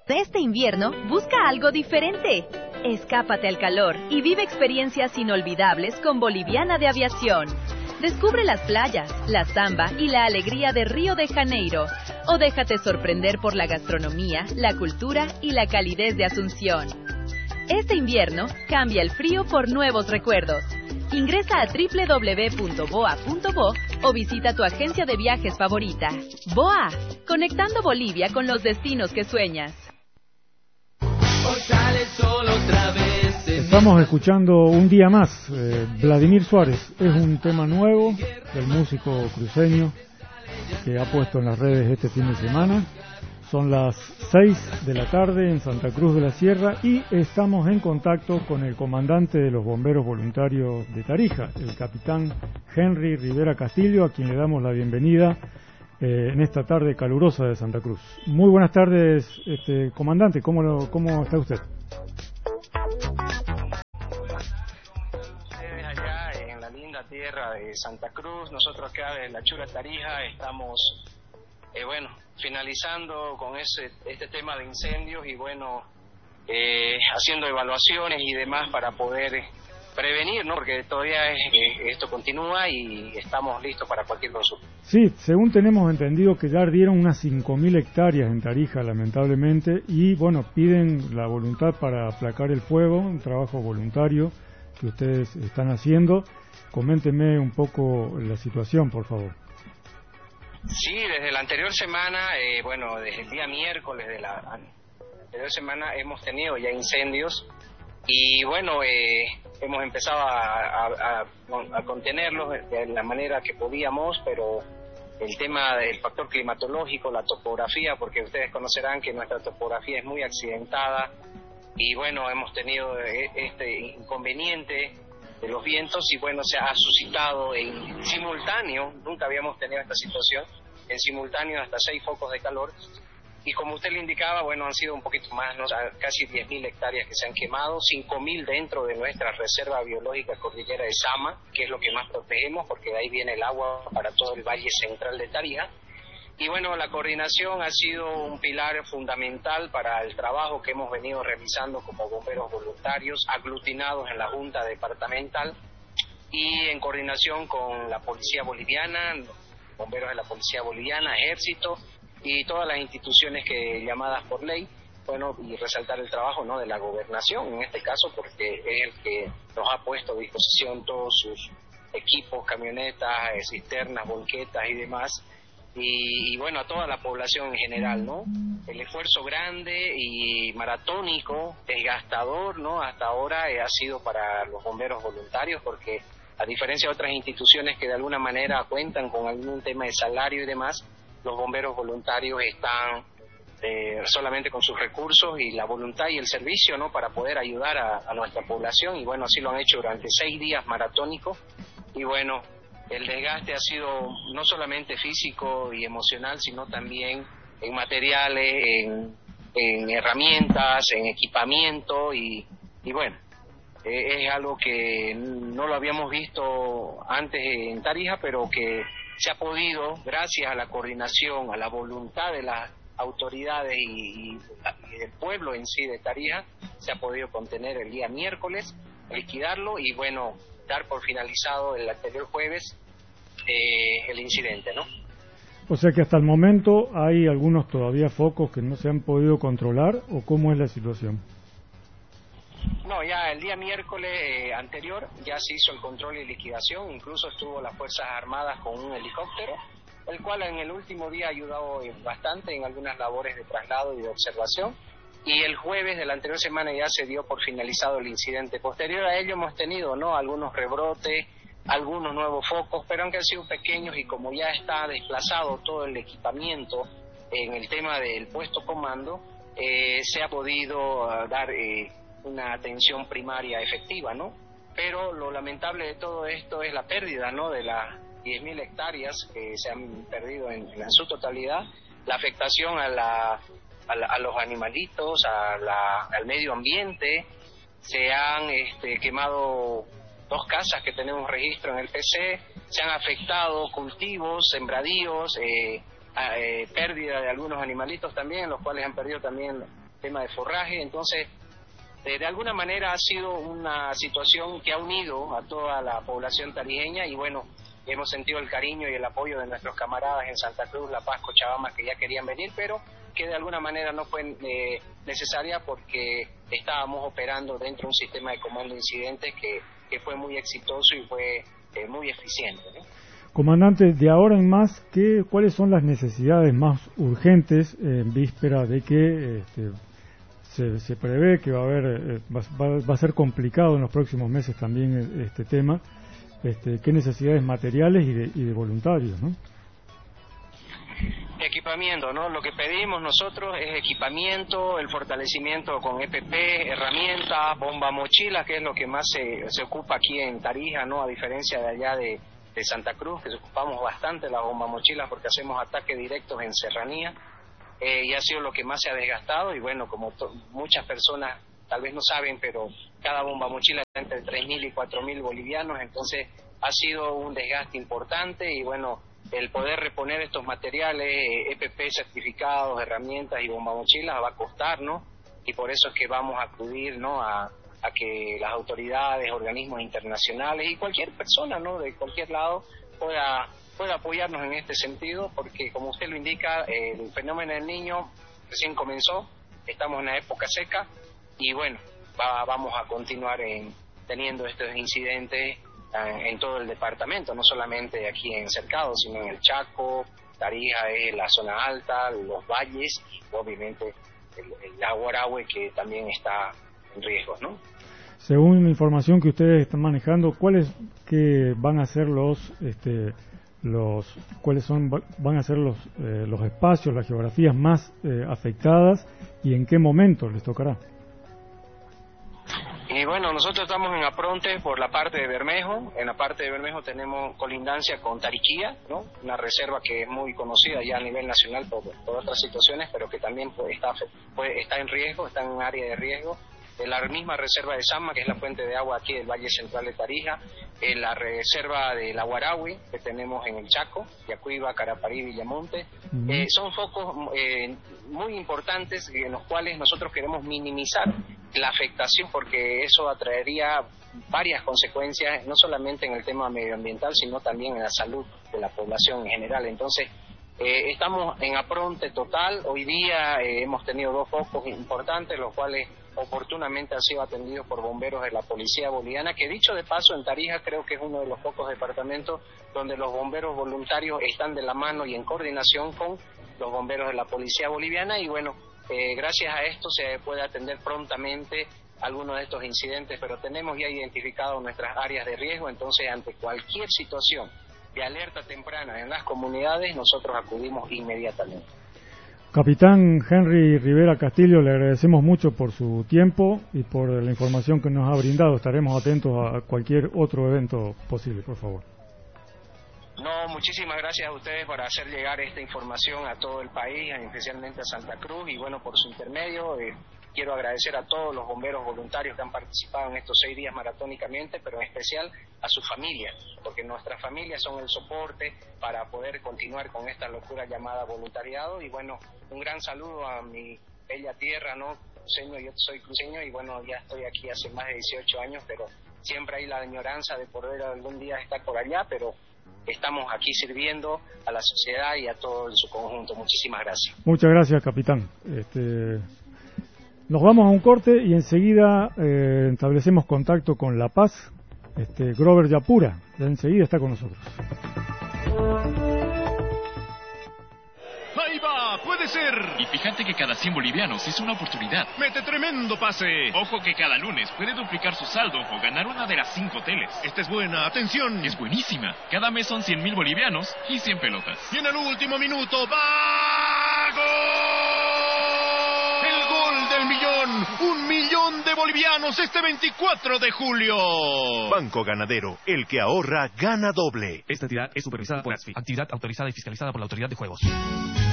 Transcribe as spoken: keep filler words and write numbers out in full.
Este invierno, busca algo diferente. Escápate al calor y vive experiencias inolvidables con Boliviana de Aviación. Descubre las playas, la samba y la alegría de Río de Janeiro. O déjate sorprender por la gastronomía, la cultura y la calidez de Asunción. Este invierno, cambia el frío por nuevos recuerdos. Ingresa a doble u doble u doble u punto boa punto bo o visita tu agencia de viajes favorita. BOA, conectando Bolivia con los destinos que sueñas. Estamos escuchando Un Día Más, eh, Vladimir Suárez. Es un tema nuevo del músico cruceño que ha puesto en las redes este fin de semana. Son las seis de la tarde en Santa Cruz de la Sierra y estamos en contacto con el comandante de los bomberos voluntarios de Tarija, el capitán Henry Rivera Castillo, a quien le damos la bienvenida eh, en esta tarde calurosa de Santa Cruz. Muy buenas tardes, este, comandante, ¿cómo, lo, cómo está usted? Allá en la linda tierra de Santa Cruz, nosotros acá de la Chura Tarija estamos, eh, bueno, finalizando con ese este tema de incendios y bueno, eh, haciendo evaluaciones y demás para poder prevenir, ¿no? Porque todavía es, eh, esto continúa y estamos listos para cualquier consulta. Sí, según tenemos entendido que ya ardieron unas cinco mil hectáreas en Tarija, lamentablemente, y bueno, piden la voluntad para aplacar el fuego, un trabajo voluntario que ustedes están haciendo. Coménteme un poco la situación, por favor. Sí, desde la anterior semana, eh, bueno, desde el día miércoles de la anterior semana hemos tenido ya incendios y bueno, eh, hemos empezado a, a, a contenerlos de la manera que podíamos, pero el tema del factor climatológico, la topografía, porque ustedes conocerán que nuestra topografía es muy accidentada y bueno, hemos tenido este inconveniente de los vientos y bueno, se ha suscitado en simultáneo, nunca habíamos tenido esta situación, en simultáneo hasta seis focos de calor y como usted le indicaba, bueno, han sido un poquito más, ¿no? Casi diez mil hectáreas que se han quemado, cinco mil dentro de nuestra reserva biológica cordillera de Sama, que es lo que más protegemos porque de ahí viene el agua para todo el valle central de Tarija. Y bueno, la coordinación ha sido un pilar fundamental para el trabajo que hemos venido realizando como bomberos voluntarios, aglutinados en la Junta Departamental y en coordinación con la Policía Boliviana, bomberos de la Policía Boliviana, Ejército y todas las instituciones que llamadas por ley, bueno, y resaltar el trabajo, ¿no?, de la Gobernación, en este caso, porque es el que nos ha puesto a disposición todos sus equipos, camionetas, eh, cisternas, volquetas y demás. Y, y bueno, a toda la población en general, ¿no? El esfuerzo grande y maratónico, desgastador, ¿no? Hasta ahora eh, ha sido para los bomberos voluntarios, porque a diferencia de otras instituciones que de alguna manera cuentan con algún tema de salario y demás, los bomberos voluntarios están eh, solamente con sus recursos y la voluntad y el servicio, ¿no?, para poder ayudar a, a nuestra población, y bueno, así lo han hecho durante seis días maratónicos, y bueno, el desgaste ha sido no solamente físico y emocional, sino también en materiales, en, en herramientas, en equipamiento y, y bueno, eh, es algo que no lo habíamos visto antes en Tarija, pero que se ha podido, gracias a la coordinación, a la voluntad de las autoridades y, y, y del pueblo en sí de Tarija, se ha podido contener el día miércoles, liquidarlo y bueno, dar por finalizado el anterior jueves eh, el incidente, ¿no? O sea que hasta el momento hay algunos todavía focos que no se han podido controlar, ¿o cómo es la situación? No, ya el día miércoles eh, anterior ya se hizo el control y liquidación, incluso estuvo las Fuerzas Armadas con un helicóptero, el cual en el último día ha ayudado bastante en algunas labores de traslado y de observación. Y el jueves de la anterior semana ya se dio por finalizado el incidente. Posterior a ello hemos tenido, ¿no?, algunos rebrotes, algunos nuevos focos, pero aunque han sido pequeños y como ya está desplazado todo el equipamiento en el tema del puesto comando, eh, se ha podido uh, dar eh, una atención primaria efectiva, ¿no? Pero lo lamentable de todo esto es la pérdida, ¿no?, de las diez mil hectáreas que se han perdido en, en su totalidad, la afectación a la A, la, a los animalitos, a la, al medio ambiente. Se han este, quemado dos casas que tenemos registro en el P C, se han afectado cultivos, sembradíos, eh, a, eh, pérdida de algunos animalitos también, los cuales han perdido también tema de forraje. Entonces, eh, de alguna manera ha sido una situación que ha unido a toda la población tarijeña y bueno, hemos sentido el cariño y el apoyo de nuestros camaradas en Santa Cruz, La Paz, Cochabamba, que ya querían venir, pero que de alguna manera no fue eh, necesaria porque estábamos operando dentro de un sistema de comando de incidentes que, que fue muy exitoso y fue eh, muy eficiente, ¿no? Comandante, de ahora en más, ¿qué, ¿cuáles son las necesidades más urgentes en víspera de que este, se, se prevé que va a haber, eh, va, va, va a ser complicado en los próximos meses también este tema? Este, ¿Qué necesidades materiales y de, y de voluntarios, ¿no? Equipamiento, ¿no? Lo que pedimos nosotros es equipamiento, el fortalecimiento con E P P, herramientas, bomba mochila, que es lo que más se, se ocupa aquí en Tarija, ¿no? A diferencia de allá de, de Santa Cruz, que ocupamos bastante las bomba mochilas porque hacemos ataques directos en serranía, eh, y ha sido lo que más se ha desgastado, y bueno, como muchas personas tal vez no saben, pero cada bomba mochila está entre tres mil y cuatro mil bolivianos, entonces ha sido un desgaste importante y bueno, el poder reponer estos materiales, E P P certificados, herramientas y bomba mochilas va a costar, ¿no? Y por eso es que vamos a acudir, ¿no? A, a que las autoridades, organismos internacionales y cualquier persona, ¿no? De cualquier lado pueda, pueda apoyarnos en este sentido, porque como usted lo indica, el fenómeno del Niño recién comenzó, estamos en una época seca y bueno, va, vamos a continuar en, teniendo estos incidentes en todo el departamento, no solamente aquí en Cercado, sino en el Chaco, Tarija es la zona alta, los valles, y obviamente el, el lago Arahue que también está en riesgo, ¿no? Según la información que ustedes están manejando, ¿cuáles que van a ser los este los cuáles son van a ser los eh, los espacios, las geografías más eh, afectadas y en qué momento les tocará? Y bueno, nosotros estamos en Apronte por la parte de Bermejo. En la parte de Bermejo tenemos colindancia con Tariquía, ¿no? Una reserva que es muy conocida ya a nivel nacional por, por otras situaciones, pero que también pues, está, pues, está en riesgo, está en un área de riesgo. En la misma reserva de Sama, que es la fuente de agua aquí del Valle Central de Tarija, en la reserva de la Guarahui, que tenemos en el Chaco, Yacuiba, Caraparí, Villamonte. Uh-huh. Eh, son focos eh, muy importantes en los cuales nosotros queremos minimizar la afectación, porque eso atraería varias consecuencias, no solamente en el tema medioambiental, sino también en la salud de la población en general. Entonces, eh, estamos en apronte total. Hoy día eh, hemos tenido dos focos importantes, los cuales oportunamente han sido atendidos por bomberos de la Policía Boliviana, que dicho de paso en Tarija creo que es uno de los pocos departamentos donde los bomberos voluntarios están de la mano y en coordinación con los bomberos de la Policía Boliviana y bueno, eh, gracias a esto se puede atender prontamente algunos de estos incidentes, pero tenemos ya identificado nuestras áreas de riesgo, entonces ante cualquier situación de alerta temprana en las comunidades nosotros acudimos inmediatamente. Capitán Henry Rivera Castillo, le agradecemos mucho por su tiempo y por la información que nos ha brindado. Estaremos atentos a cualquier otro evento posible, por favor. No, muchísimas gracias a ustedes por hacer llegar esta información a todo el país, especialmente a Santa Cruz, y bueno, por su intermedio eh, quiero agradecer a todos los bomberos voluntarios que han participado en estos seis días maratónicamente, pero en especial a sus familias, porque nuestras familias son el soporte para poder continuar con esta locura llamada voluntariado. Y bueno, un gran saludo a mi bella tierra, ¿no? Cruceño, yo soy cruceño y bueno, ya estoy aquí hace más de dieciocho años, pero siempre hay la añoranza de poder algún día estar por allá, pero estamos aquí sirviendo a la sociedad y a todo en su conjunto. Muchísimas gracias. Muchas gracias, capitán. Este... Nos vamos a un corte y enseguida eh, establecemos contacto con La Paz. Este, Grover Yapura, ya enseguida está con nosotros. ¡Ahí va! ¡Puede ser! Y fíjate que cada cien bolivianos es una oportunidad. ¡Mete tremendo pase! Ojo que cada lunes puede duplicar su saldo o ganar una de las cinco teles. Esta es buena, atención. Es buenísima. Cada mes son cien mil bolivianos y cien pelotas. Y en el último minuto, ¡va! ¡Gol! ¡El gol del millón! ¡Un millón de bolivianos este veinticuatro de julio! Banco Ganadero, el que ahorra, gana doble. Esta entidad es supervisada por ASFI, actividad autorizada y fiscalizada por la Autoridad de Juegos.